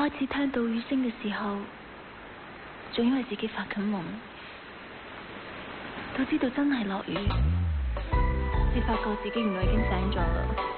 開始聽到雨聲嘅時候，仲以為自己發緊夢，到知道真係落雨，先發覺自己原來已經醒咗啦。